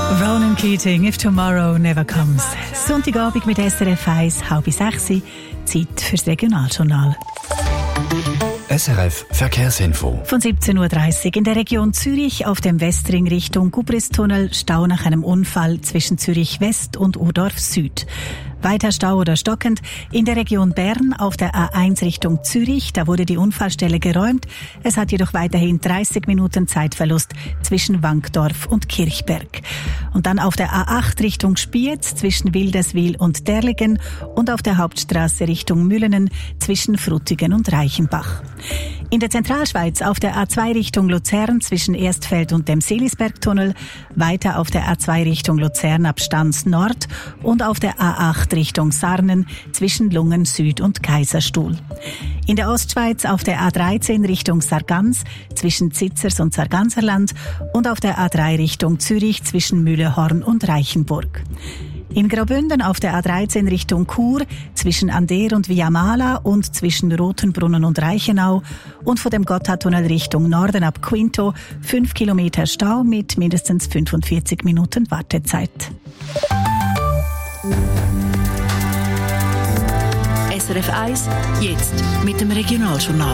Ronan Keating, If Tomorrow Never Comes. Sonntagabend mit SRF 1, 5:30, Zeit fürs Regionaljournal. SRF Verkehrsinfo. Von 17.30 Uhr in der Region Zürich auf dem Westring Richtung Gubristunnel Stau nach einem Unfall zwischen Zürich West und Urdorf Süd. Weiter Stau oder stockend in der Region Bern auf der A1 Richtung Zürich. Da wurde die Unfallstelle geräumt. Es hat jedoch weiterhin 30 Minuten Zeitverlust zwischen Wankdorf und Kirchberg. Und dann auf der A8 Richtung Spiez zwischen Wilderswil und Derligen und auf der Hauptstraße Richtung Müllenen zwischen Frutigen und Reichenbach. In der Zentralschweiz auf der A2 Richtung Luzern zwischen Erstfeld und dem Seelisbergtunnel, weiter auf der A2 Richtung Luzern ab Stans Nord und auf der A8 Richtung Sarnen zwischen Lungen Süd und Kaiserstuhl. In der Ostschweiz auf der A13 Richtung Sargans zwischen Zitzers und Sarganserland und auf der A3 Richtung Zürich zwischen Mühlehorn und Reichenburg. In Graubünden auf der A13 Richtung Chur zwischen Ander und Viamala und zwischen Rotenbrunnen und Reichenau und von dem Gotthardtunnel Richtung Norden ab Quinto 5 Kilometer Stau mit mindestens 45 Minuten Wartezeit. SRF 1, jetzt mit dem Regionaljournal.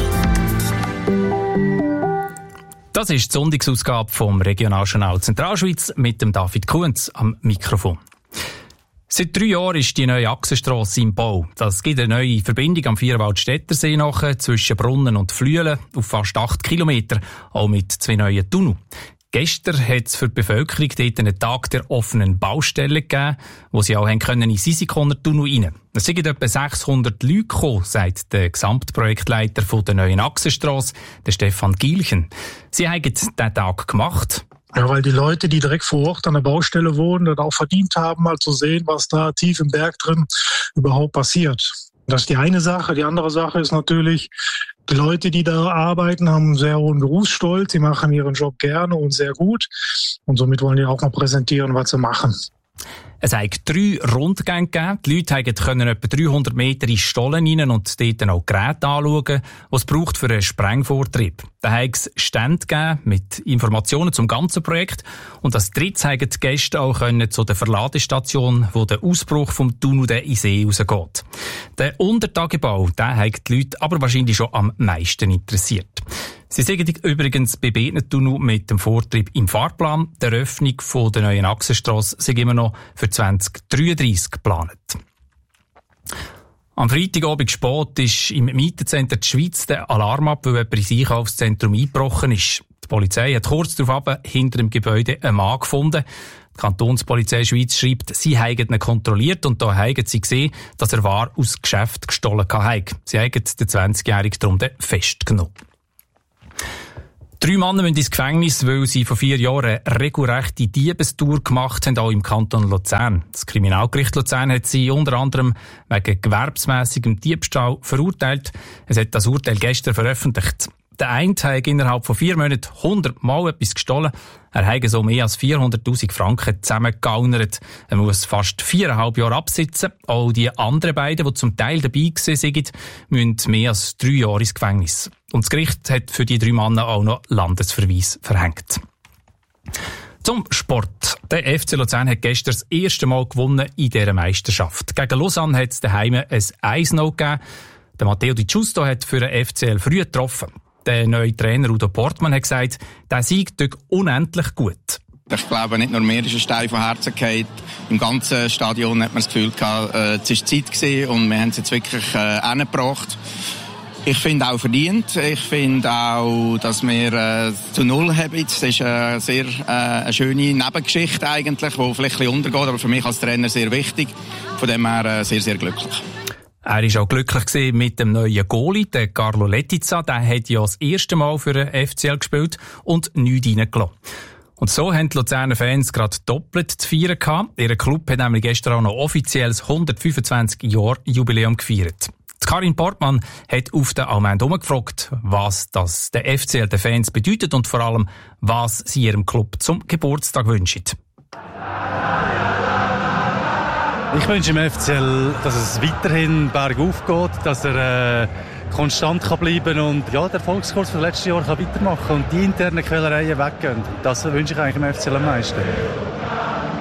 Das ist die Sonntagsausgabe vom Regionaljournal Zentralschweiz mit dem David Kunz am Mikrofon. Seit 3 Jahren ist die neue Achsenstrasse im Bau. Das gibt eine neue Verbindung am Vierwaldstättersee nachher zwischen Brunnen und Flüelen auf fast 8 Kilometer, auch mit 2 neuen Tunneln. Gestern hat es für die Bevölkerung dort einen Tag der offenen Baustelle gegeben, wo sie auch in den Sisikoner-Tunnel rein. Es sind etwa 600 Leute gekommen, sagt der Gesamtprojektleiter der neuen Achsenstrasse, der Stefan Gielchen. Sie haben diesen Tag gemacht. Ja, weil die Leute, die direkt vor Ort an der Baustelle wohnen, das auch verdient haben, mal zu sehen, was da tief im Berg drin überhaupt passiert. Das ist die eine Sache. Die andere Sache ist natürlich, die Leute, die da arbeiten, haben einen sehr hohen Berufsstolz. Sie machen ihren Job gerne und sehr gut. Und somit wollen die auch mal präsentieren, was sie machen. Es hat 3 Rundgänge gegeben. Die Leute konnten etwa 300 Meter in Stollen rein und dort auch Geräte anschauen, die es braucht für einen Sprengvortrieb. Da hat es Stände gegeben mit Informationen zum ganzen Projekt. Und als drittes haben die Gäste auch zu der Verladestation, wo der Ausbruch vom Tunnel in den See rausgeht. Der Untertagebau, der hat die Leute aber wahrscheinlich schon am meisten interessiert. Sie sind übrigens bei beiden Tunnel mit dem Vortrieb im Fahrplan. Die Eröffnung der neuen Achsenstrasse ist immer noch für 2033 geplant. Am Freitagabend spät ist im Mietencenter der Schweiz der Alarm ab, weil jemand ins Einkaufszentrum eingebrochen ist. Die Polizei hat kurz darauf hinter dem Gebäude einen Mann gefunden. Die Kantonspolizei Schweiz schreibt, sie haben ihn kontrolliert und da haben sie gesehen, dass er Ware aus Geschäft gestohlen hatte. Sie haben den 20-Jährigen darum festgenommen. 3 Männer müssen ins Gefängnis, weil sie vor 4 Jahren eine regelrechte Diebestour gemacht haben, auch im Kanton Luzern. Das Kriminalgericht Luzern hat sie unter anderem wegen gewerbsmässigem Diebstahl verurteilt. Es hat das Urteil gestern veröffentlicht. Der eine hat innerhalb von 4 Monaten 100 Mal etwas gestohlen. Er hat so mehr als 400'000 Franken zusammengegaunert. Er muss fast 4,5 Jahre absitzen. Auch die anderen beiden, die zum Teil dabei waren, müssen mehr als 3 Jahre ins Gefängnis. Und das Gericht hat für die 3 Männer auch noch Landesverweis verhängt. Zum Sport. Der FC Luzern hat gestern das erste Mal gewonnen in dieser Meisterschaft. Gegen Lausanne hat es daheim ein 1-0 gegeben. Der Matteo Di Giusto hat für den FCL früh getroffen. Der neue Trainer Udo Portmann hat gesagt, der Sieg tut unendlich gut. Ich glaube, nicht nur mir ist ein Stein von Herzen gefallen. Im ganzen Stadion hat man das Gefühl gehabt, es war Zeit gewesen und wir haben es jetzt wirklich hingebracht. Ich finde auch verdient. Ich finde auch, dass wir zu 0 haben. Das ist eine sehr schöne Nebengeschichte eigentlich, die vielleicht ein bisschen untergeht, aber für mich als Trainer sehr wichtig. Von dem her sehr, sehr glücklich. Er war auch glücklich mit dem neuen Goalie, der Carlo Letizia. Der hat ja das erste Mal für den FCL gespielt und nichts reingelassen. Und so haben die Luzerner Fans gerade doppelt zu feiern gehabt. Ihr Club hat nämlich gestern auch noch offizielles 125-Jahr-Jubiläum gefeiert. Karin Portmann hat auf den Almend umgefragt, was das der FCL den Fans bedeutet und vor allem, was sie ihrem Club zum Geburtstag wünschen. Ich wünsche dem FCL, dass es weiterhin bergauf geht, dass er konstant kann bleiben und ja, der Erfolgskurs für das letzte Jahr kann weitermachen und die internen Quälereien weggehen. Das wünsche ich eigentlich dem FCL am meisten.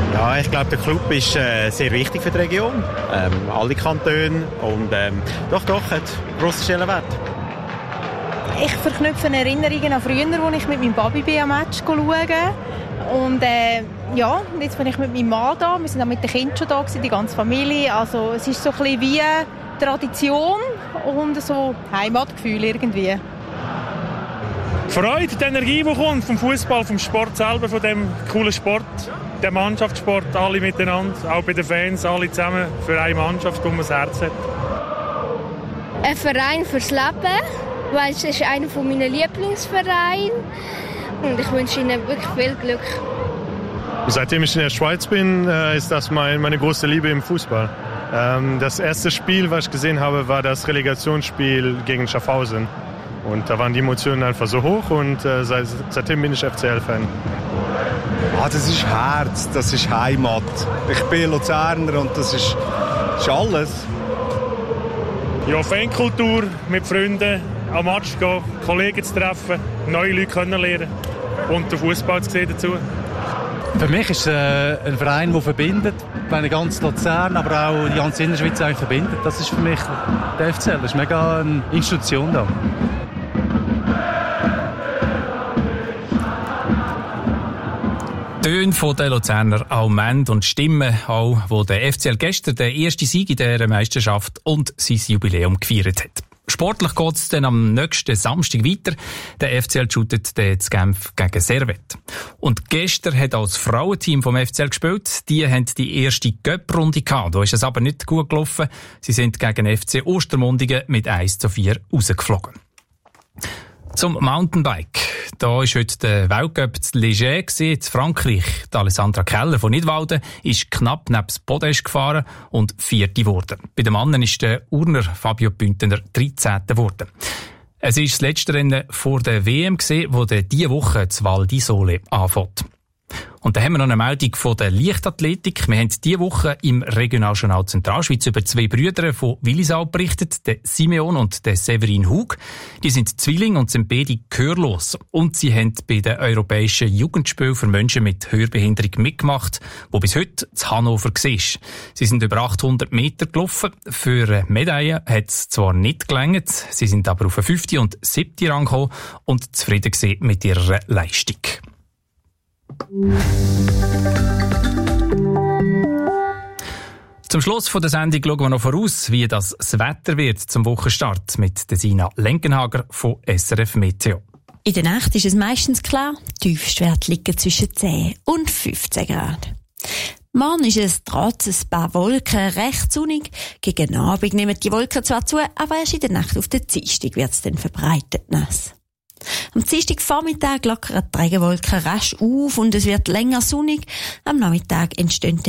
Ja, ich glaube, der Club ist sehr wichtig für die Region. Alle Kantone und doch, hat grossen Stellenwert. Ich verknüpfe Erinnerungen an früher, als ich mit meinem Papi am Match schauen. Und jetzt bin ich mit meinem Mann da. Wir sind auch mit den Kindern schon da gewesen, die ganze Familie. Also es ist so ein bisschen wie Tradition und so Heimatgefühl irgendwie. Freude, die Energie, die kommt vom Fußball, vom Sport selber, von dem coolen Sport, der Mannschaftssport, alle miteinander, auch bei den Fans, alle zusammen für eine Mannschaft, die man das Herz hat. Ein Verein fürs Leben, weil es ist einer meiner Lieblingsvereine und ich wünsche ihnen wirklich viel Glück. Seitdem ich in der Schweiz bin, ist das meine große Liebe im Fußball. Das erste Spiel, was ich gesehen habe, war das Relegationsspiel gegen Schaffhausen. Und da waren die Emotionen einfach so hoch und seitdem bin ich FCL-Fan. Das ist Herz, das ist Heimat. Ich bin Luzerner und das ist alles. Ja, Fankultur, mit Freunden am Match gehen, Kollegen zu treffen, neue Leute kennenlernen und den Fußball zu sehen dazu. Für mich ist es ein Verein, der verbindet, meine ganze Luzern, aber auch die ganze Innerschweiz eigentlich verbindet. Das ist für mich der FCL, das ist mega eine Institution da. Töne von den Luzerner Almend und Stimmen auch, wo der FCL gestern den ersten Sieg in dieser Meisterschaft und sein Jubiläum gefeiert hat. Sportlich geht es dann am nächsten Samstag weiter. Der FCL shootet in Genf gegen Servette. Und gestern hat auch das Frauenteam vom FCL gespielt. Die haben die erste Cup-Runde gehabt. Da ist es aber nicht gut gelaufen. Sie sind gegen FC Ostermundigen mit 1:4 rausgeflogen. Zum Mountainbike. Da ist heute der Weltcup zu Léger in Frankreich. Die Alessandra Keller von Nidwalden ist knapp neben das Podest gefahren und 4. geworden. Bei den Männern ist der Urner Fabio Bündner 13. geworden. Es ist das letzte Rennen vor der WM gewesen, wo diese Woche das Val di Sole anfängt. Und dann haben wir noch eine Meldung von der Leichtathletik. Wir haben diese Woche im Regionaljournal Zentralschweiz über 2 Brüder von Willisau berichtet, der Simeon und der Severin Hug. Die sind Zwillinge und sind beide gehörlos. Und sie haben bei den europäischen Jugendspielen für Menschen mit Hörbehinderung mitgemacht, wo bis heute zu Hannover war. Sie sind über 800 Meter gelaufen. Für eine Medaille hat es zwar nicht gelangt, sie sind aber auf den 5. und 7. Rang gekommen und zufrieden gewesen mit ihrer Leistung. Zum Schluss der Sendung schauen wir noch voraus, wie das Wetter wird zum Wochenstart mit der Sina Lenkenhager von SRF Meteo. In der Nacht ist es meistens klar, die Tiefstwerte liegen zwischen 10 und 15 Grad. Morgen ist es trotz ein paar Wolken recht sonnig. Gegen Abend nehmen die Wolken zwar zu, aber erst in der Nacht auf den Dienstag wird es dann verbreitet nass. Am Dienstagvormittag lockern die Regenwolken rasch auf und es wird länger sonnig. Am Nachmittag entstehen